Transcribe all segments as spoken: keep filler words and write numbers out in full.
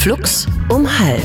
Flux um halb.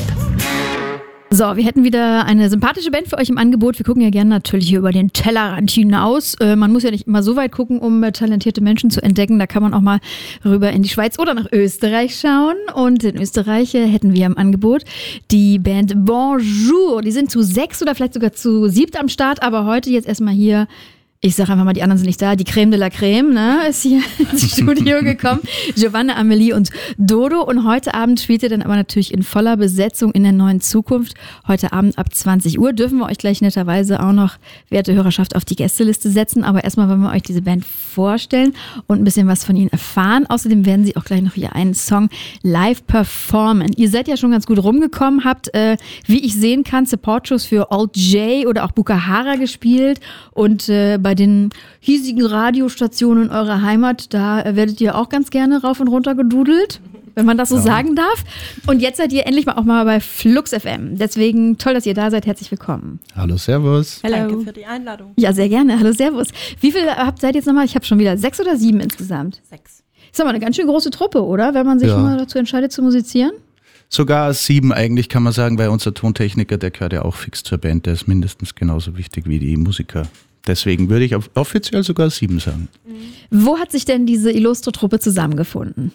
So, wir hätten wieder eine sympathische Band für euch im Angebot. Wir gucken ja gerne natürlich hier über den Tellerrand hinaus. Äh, man muss ja nicht immer so weit gucken, um äh, talentierte Menschen zu entdecken. Da kann man auch mal rüber in die Schweiz oder nach Österreich schauen. Und in Österreich äh, hätten wir im Angebot die Band Bonjour. Die sind zu sechs oder vielleicht sogar zu siebt am Start. Aber heute jetzt erstmal hier... Ich sage einfach mal, die anderen sind nicht da. Die Creme de la Creme, ne, ist hier ins Studio gekommen. Giovanna, Amelie und Dodo. Und heute Abend spielt ihr dann aber natürlich in voller Besetzung in der neuen Zukunft. Heute Abend ab zwanzig Uhr dürfen wir euch gleich netterweise auch noch, werte Hörerschaft, auf die Gästeliste setzen. Aber erstmal wollen wir euch diese Band vorstellen und ein bisschen was von ihnen erfahren. Außerdem werden sie auch gleich noch hier einen Song live performen. Ihr seid ja schon ganz gut rumgekommen, habt, äh, wie ich sehen kann, Support-Shows für Alt J oder auch Bukahara gespielt. Und äh, bei den hiesigen Radiostationen in eurer Heimat, da werdet ihr auch ganz gerne rauf und runter gedudelt, wenn man das so ja. sagen darf. Und jetzt seid ihr endlich mal auch mal bei Flux F M. Deswegen toll, dass ihr da seid. Herzlich willkommen. Hallo, servus. Hello. Danke für die Einladung. Ja, sehr gerne. Hallo, servus. Wie viele habt seid ihr jetzt nochmal? Ich habe schon wieder sechs oder sieben insgesamt. Sechs. Ist aber eine ganz schön große Truppe, oder? Wenn man sich ja. mal dazu entscheidet zu musizieren. Sogar sieben eigentlich, kann man sagen, weil unser Tontechniker, der gehört ja auch fix zur Band. Der ist mindestens genauso wichtig wie die Musiker. Deswegen würde ich offiziell sogar sieben sagen. Wo hat sich denn diese illustre Truppe zusammengefunden?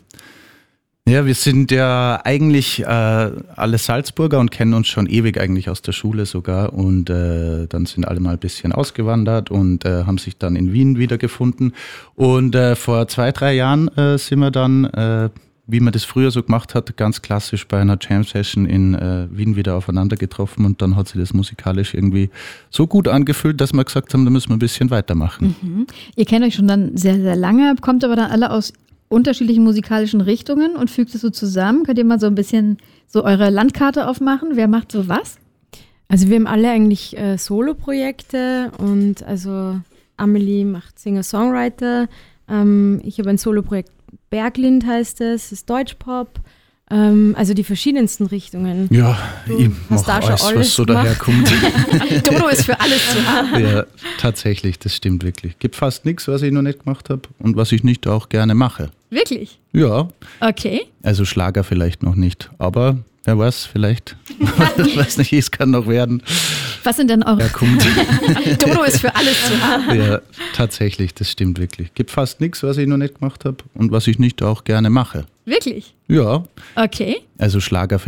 Ja, wir sind ja eigentlich äh, alle Salzburger und kennen uns schon ewig eigentlich aus der Schule sogar. Und äh, dann sind alle mal ein bisschen ausgewandert und äh, haben sich dann in Wien wiedergefunden. Und äh, vor zwei, drei Jahren äh, sind wir dann... Äh, wie man das früher so gemacht hat, ganz klassisch bei einer Jam-Session in äh, Wien wieder aufeinander getroffen und dann hat sich das musikalisch irgendwie so gut angefühlt, dass wir gesagt haben, da müssen wir ein bisschen weitermachen. Mhm. Ihr kennt euch schon dann sehr, sehr lange, kommt aber dann alle aus unterschiedlichen musikalischen Richtungen und fügt es so zusammen. Könnt ihr mal so ein bisschen so eure Landkarte aufmachen? Wer macht so was? Also wir haben alle eigentlich äh, Solo-Projekte und also Amelie macht Singer-Songwriter, ähm, ich habe ein Solo-Projekt Berglind heißt es, ist Deutschpop, ähm, also die verschiedensten Richtungen. Ja, ich mache alles, alles, was so daherkommt. Dodo ist für alles zu haben. Ja, tatsächlich, das stimmt wirklich. Gibt fast nichts, was ich noch nicht gemacht habe und was ich nicht auch gerne mache. Wirklich? Ja. Okay. Also Schlager vielleicht noch nicht, aber wer weiß, vielleicht, ich weiß nicht, es kann noch werden. Was sind denn eure... Dodo ist für alles zu haben. Ja, tatsächlich, das stimmt wirklich. Gibt fast nichts, was ich noch nicht gemacht habe und was ich nicht auch gerne mache. Wirklich? Ja. Okay. Also Schlager